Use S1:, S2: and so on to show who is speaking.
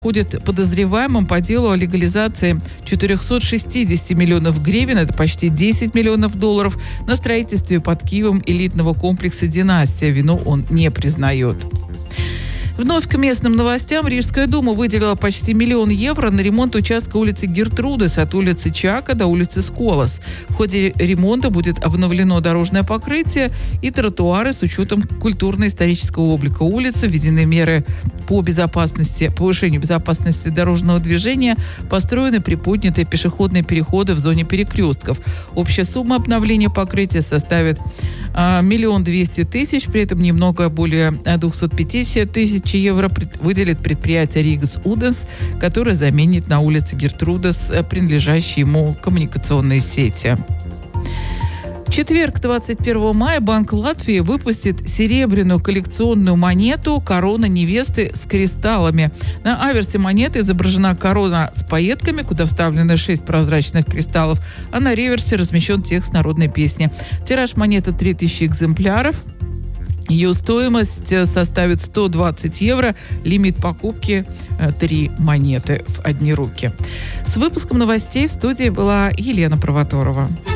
S1: ходит подозреваемым по делу о легализации 460 миллионов гривен, это почти 10 миллионов долларов, на строительстве под Киевом элитного комплекса «Династия». Вину он не признает. Вновь к местным новостям. Рижская дума выделила почти 1 миллион евро на ремонт участка улицы Гертрудес от улицы Чака до улицы Сколос. В ходе ремонта будет обновлено дорожное покрытие и тротуары с учетом культурно-исторического облика улицы. Введены меры по повышению безопасности дорожного движения, построены приподнятые пешеходные переходы в зоне перекрестков. Общая сумма обновления покрытия составит 1 200 000, при этом немного более 250 000 евро выделит предприятие Ригас Уденс, которое заменит на улице Гертрудес принадлежащие ему коммуникационные сети. В четверг, 21 мая, Банк Латвии выпустит серебряную коллекционную монету «Корона невесты» с кристаллами. На аверсе монеты изображена корона с пайетками, куда вставлены 6 прозрачных кристаллов, а на реверсе размещен текст народной песни. Тираж монеты 3000 экземпляров. Ее стоимость составит 120 евро. Лимит покупки 3 монеты в одни руки. С выпуском новостей в студии была Елена Провоторова.